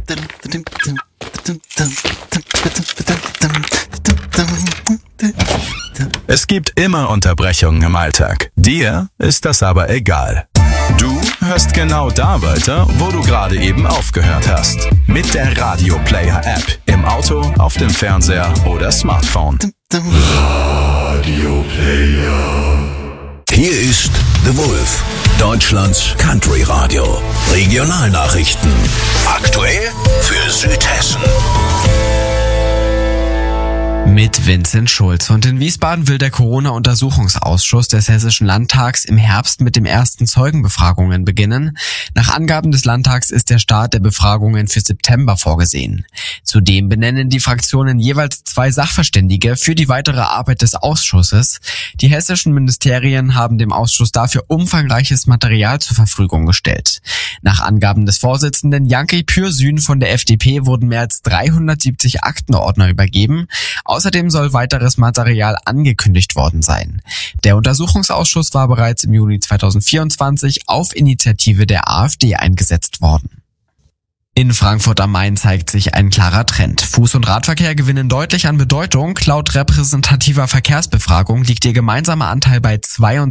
Es gibt immer Unterbrechungen im Alltag. Dir ist das aber egal. Du hörst genau da weiter, wo du gerade eben aufgehört hast. Mit der Radio Player App. Im Auto, auf dem Fernseher oder Smartphone. Radio Player. Hier ist The Wolf, Deutschlands Country Radio. Regionalnachrichten. Aktuell für Südhessen. Mit Vincent Schulz. Und in Wiesbaden will der Corona-Untersuchungsausschuss des Hessischen Landtags im Herbst mit den ersten Zeugenbefragungen beginnen. Nach Angaben des Landtags ist der Start der Befragungen für September vorgesehen. Zudem benennen die Fraktionen jeweils 2 Sachverständige für die weitere Arbeit des Ausschusses. Die hessischen Ministerien haben dem Ausschuss dafür umfangreiches Material zur Verfügung gestellt. Nach Angaben des Vorsitzenden Janky Pürsün von der FDP wurden mehr als 370 Aktenordner übergeben. Außerdem soll weiteres Material angekündigt worden sein. Der Untersuchungsausschuss war bereits im Juni 2024 auf Initiative der AfD eingesetzt worden. In Frankfurt am Main zeigt sich ein klarer Trend. Fuß- und Radverkehr gewinnen deutlich an Bedeutung. Laut repräsentativer Verkehrsbefragung liegt ihr gemeinsamer Anteil bei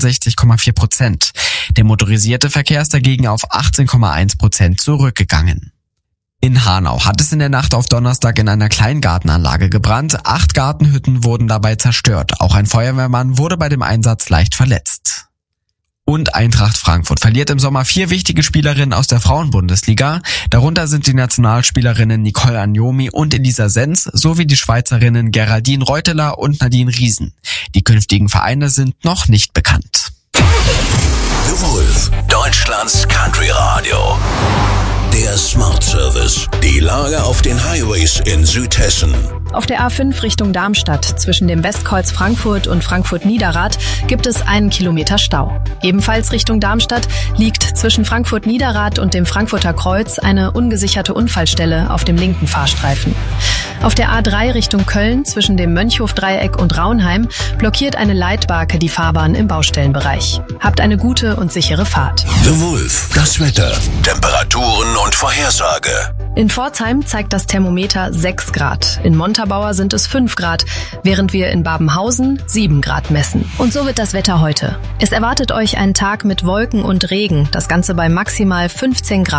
62,4%. Der motorisierte Verkehr ist dagegen auf 18,1% zurückgegangen. In Hanau hat es in der Nacht auf Donnerstag in einer Kleingartenanlage gebrannt. 8 Gartenhütten wurden dabei zerstört. Auch ein Feuerwehrmann wurde bei dem Einsatz leicht verletzt. Und Eintracht Frankfurt verliert im Sommer 4 wichtige Spielerinnen aus der Frauenbundesliga. Darunter sind die Nationalspielerinnen Nicole Agnomi und Elisa Sens sowie die Schweizerinnen Geraldine Reuteler und Nadine Riesen. Die künftigen Vereine sind noch nicht bekannt. The Wolf, Deutschlands Country Radio. Der Smart Service. Die Lage auf den Highways in Südhessen. Auf der A5 Richtung Darmstadt zwischen dem Westkreuz Frankfurt und Frankfurt-Niederrad gibt es 1 Kilometer Stau. Ebenfalls Richtung Darmstadt liegt zwischen Frankfurt-Niederrad und dem Frankfurter Kreuz eine ungesicherte Unfallstelle auf dem linken Fahrstreifen. Auf der A3 Richtung Köln zwischen dem Mönchhofdreieck und Raunheim blockiert eine Leitbarke die Fahrbahn im Baustellenbereich. Habt eine gute und sichere Fahrt. The Wolf, das Wetter, Temperaturen und Vorhersage. In Pforzheim zeigt das Thermometer 6 Grad. In Montabaur sind es 5 Grad, während wir in Babenhausen 7 Grad messen. Und so wird das Wetter heute. Es erwartet euch ein Tag mit Wolken und Regen, das Ganze bei maximal 15 Grad.